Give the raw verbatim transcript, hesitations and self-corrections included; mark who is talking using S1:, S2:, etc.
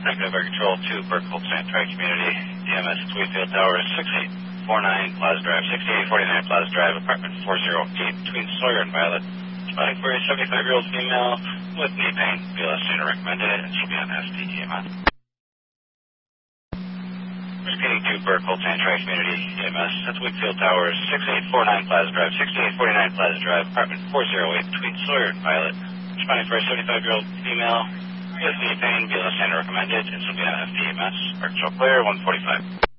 S1: Negative Air Control two, Burkeville Saint Tri Community, D M S at Wheatfield Towers, six eight four nine Plaza Drive, sixty-eight forty-nine Plaza Drive, apartment four oh eight, between Sawyer and Violet. Spotting for a seventy-five-year-old female with knee pain. B L S standard recommended, and she'll be on S T E M S. Repeating to Burkeville Saint Tri Community, D M S at Wheatfield Towers, six eight four nine Plaza Drive, sixty-eight forty-nine Plaza Drive, apartment four oh eight, between Sawyer and Violet. Responding for a seventy-five-year-old female with knee pain, B L S standard recommended, and she'll be on F T E M S. Arc Clear, one forty-five.